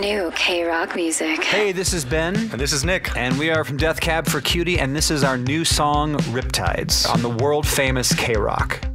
New K-Rock music. Hey, this is Ben. And this is Nick. And we are from Death Cab for Cutie, and this is our new song, Riptides, on the world famous K-Rock.